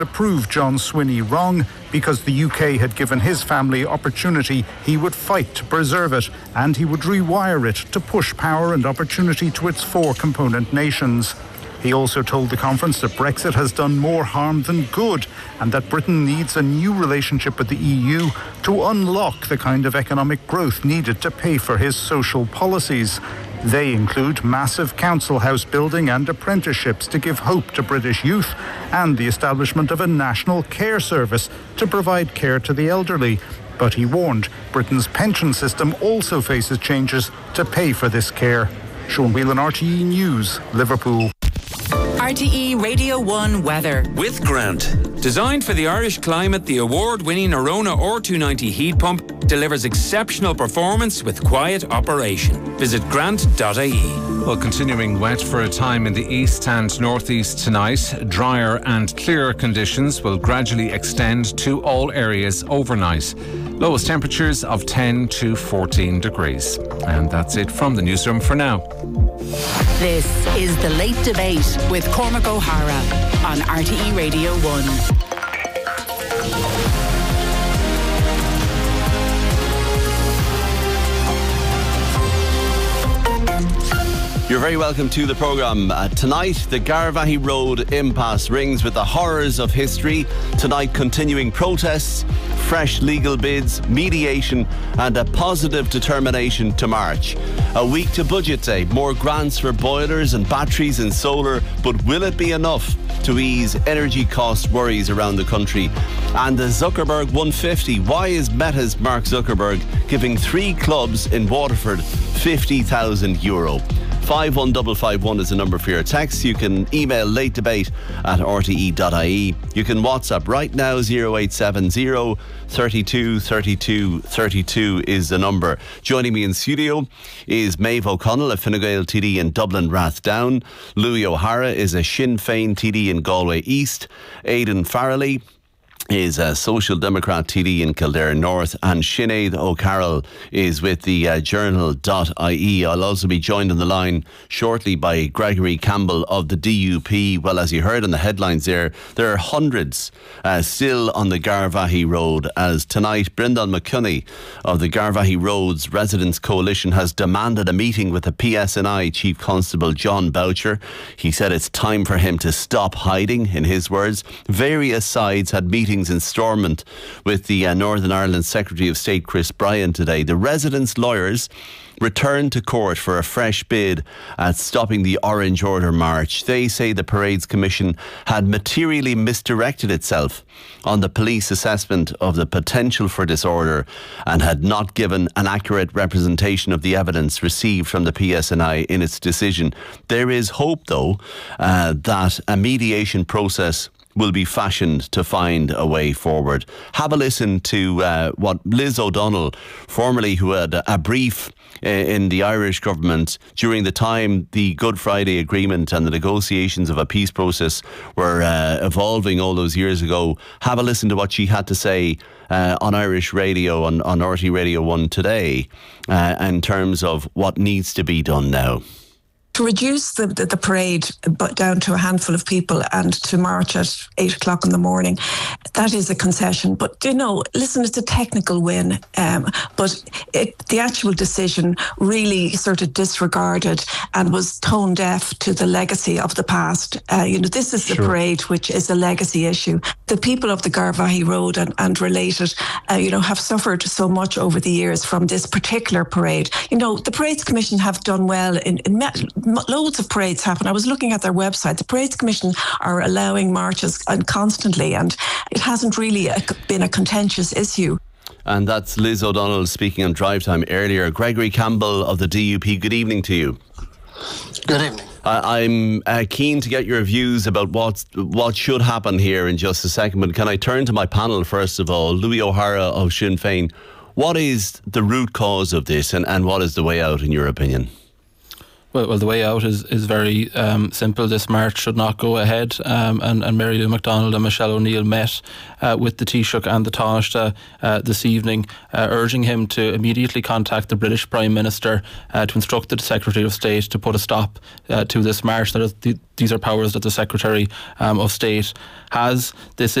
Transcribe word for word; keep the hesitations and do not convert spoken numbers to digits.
prove John Swinney wrong. Because the U K had given his family opportunity, he would fight to preserve it, and he would rewire it to push power and opportunity to its four component nations. He also told the conference that Brexit has done more harm than good, and that Britain needs a new relationship with the E U to unlock the kind of economic growth needed to pay for his social policies. They include massive council house building and apprenticeships to give hope to British youth, and the establishment of a national care service to provide care to the elderly. But he warned Britain's pension system also faces changes to pay for this care. Sean Whelan, R T E News, Liverpool. R T E Radio one weather. With Grant. Designed for the Irish climate, the award-winning Arona R two ninety heat pump delivers exceptional performance with quiet operation. Visit grant dot I E. Well, continuing wet for a time in the east and northeast tonight. Drier and clearer conditions will gradually extend to all areas overnight. Lowest temperatures of ten to fourteen degrees. And that's it from the newsroom for now. This is The Late Debate with Cormac O'Hara on R T E Radio one. You're very welcome to the programme. Uh, tonight, the Garvaghey Road impasse rings with the horrors of history. Tonight, continuing protests, fresh legal bids, mediation and a positive determination to march. A week to budget day, more grants for boilers and batteries and solar, but will it be enough to ease energy cost worries around the country? And the Zuckerberg one fifty. Why is Meta's Mark Zuckerberg giving three clubs in Waterford fifty thousand euro? five one five five one is the number for your text. You can email late debate at r t e dot i e. You can WhatsApp right now. Zero eight seven zero thirty-two thirty-two thirty-two is the number. Joining me in studio is Maeve O'Connell, a Fine Gael T D in Dublin Rathdown. Louis O'Hara is a Sinn Féin T D in Galway East. Aidan Farrelly is a Social Democrat T D in Kildare North, and Sinead O'Carroll is with the uh, journal dot I E. I'll also be joined on the line shortly by Gregory Campbell of the D U P. Well, as you heard in the headlines there, there are hundreds uh, still on the Garvaghey Road, as tonight Brendan McCunney of the Garvaghey Roads Residents Coalition has demanded a meeting with the P S N I Chief Constable John Boucher. He said it's time for him to stop hiding, in his words. Various sides had meetings in Stormont with the uh, Northern Ireland Secretary of State Chris Bryan today. The residents' lawyers returned to court for a fresh bid at stopping the Orange Order March. They say the Parades Commission had materially misdirected itself on the police assessment of the potential for disorder and had not given an accurate representation of the evidence received from the P S N I in its decision. There is hope, though, uh, that a mediation process will be fashioned to find a way forward. Have a listen to uh, what Liz O'Donnell, formerly who had a brief uh, in the Irish government during the time the Good Friday Agreement and the negotiations of a peace process were uh, evolving all those years ago. Have a listen to what she had to say uh, on Irish radio, on, on R T Radio one today, uh, in terms of what needs to be done now. To reduce the, the, the parade but down to a handful of people and to march at eight o'clock in the morning, that is a concession. But, you know, listen, it's a technical win. Um, but it, the actual decision really sort of disregarded and was tone deaf to the legacy of the past. Uh, you know, this is the sure. parade, which is a legacy issue. The people of the Garvaghey Road and, and related, uh, you know, have suffered so much over the years from this particular parade. You know, the Parades Commission have done well in, in met, loads of parades happen. I was looking at their website. The Parades Commission are allowing marches and constantly, and it hasn't really a, been a contentious issue. And that's Liz O'Donnell speaking on Drive Time earlier. Gregory Campbell of the D U P, good evening to you. Good evening. Uh, I'm uh, keen to get your views about what what should happen here in just a second, but can I turn to my panel first of all? Louis O'Hara of Sinn Féin. What is the root cause of this, and, and what is the way out in your opinion? Well, well, the way out is, is very um, simple. This march should not go ahead. Um, and, and Mary Lou McDonald and Michelle O'Neill met uh, with the Taoiseach and the Taoiseach uh, this evening, uh, urging him to immediately contact the British Prime Minister uh, to instruct the Secretary of State to put a stop uh, to this march. That is, the, these are powers that the Secretary um, of State has. This